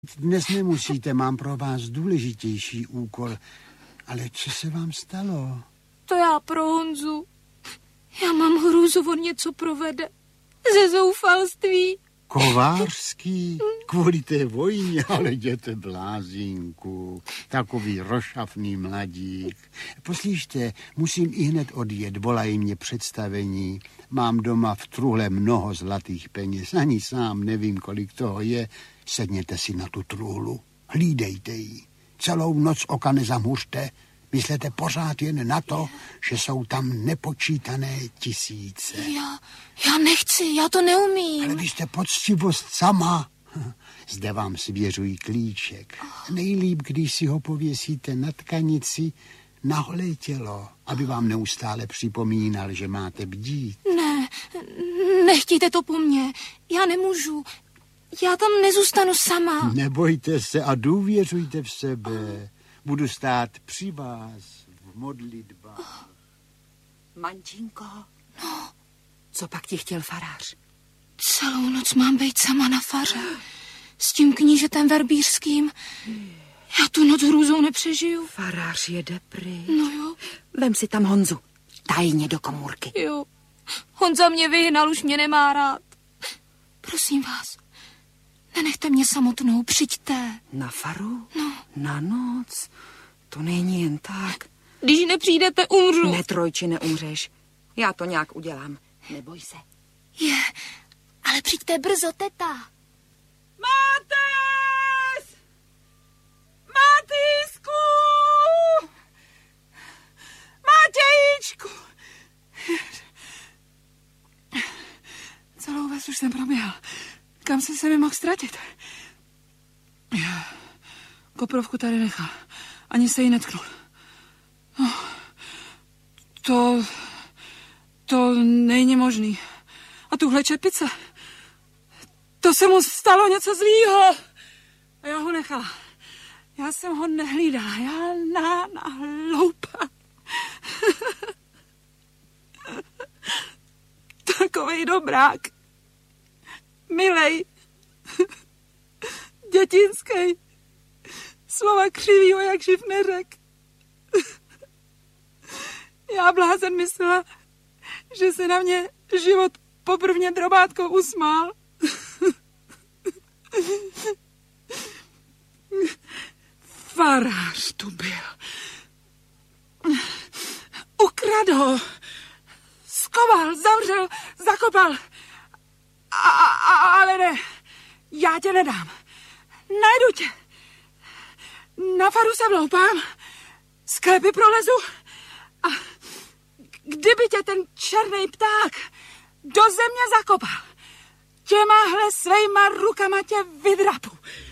Dnes nemusíte, mám pro vás důležitější úkol. Ale co se vám stalo? To já pro Honzu. Já mám hrůzu, on něco provede. Ze zoufalství. Kovářský? Kvůli té vojně, ale jděte blázinku. Takový rošafný mladík. Poslyšte, musím i hned odjet, volají mě představení. Mám doma v truhle mnoho zlatých peněz, ani sám nevím, kolik toho je. Sedněte si na tu truhlu, hlídejte ji. Celou noc oka nezamhuřte. Myslete pořád jen na to, že jsou tam nepočítané tisíce. Já nechci, já to neumím. Ale vy jste poctivost sama. Zde vám svěřují klíček. Nejlíp, když si ho pověsíte na tkanici na holé tělo, aby vám neustále připomínal, že máte bdít. Ne, nechtějte to po mně. Já nemůžu. Já tam nezůstanu sama. Nebojte se a důvěřujte v sebe. Budu stát při vás v modlitbách. Mančinko, co pak ti chtěl farář? Celou noc mám být sama na faře. S tím knížetem verbířským. Já tu noc hrůzou nepřežiju. Farář jede pryč. No jo. Vem si tam Honzu. Tajně do komůrky. Jo. Honza mě vyhnal, už mě nemá rád. Prosím vás, nenechte mě samotnou, přijďte. Na faru? No. Na noc? To není jen tak. Když nepřijdete, umřu. Ne, Trojči, neumřeš. Já to nějak udělám. Neboj se. Ale přijďte brzo, teta. Mátes! Matýsku! Matějíčku! Celou ves už jsem proběhl. Kam jsi se mi mohl ztratit? Koprovku tady nechal. Ani se jí netknul. No, to není možný. A tuhle čepice, to se mu stalo něco zlýho. A já ho nechala. Já jsem ho nehlídala. Já hloupa. Takovej dobrák. Milej. Dětinský. Slova křivýho, jak živ neřek. Já blázen myslela, že se na mě život poprvně drobátkou usmál. Farář tu byl. Ukradl ho. Skoval, zavřel, zakopal. Ale ne, já tě nedám. Najdu tě. Na faru se vloupám, sklepy prolezu a kdyby tě ten černý pták do země zakopal, těmahle svejma rukama tě vydrapu.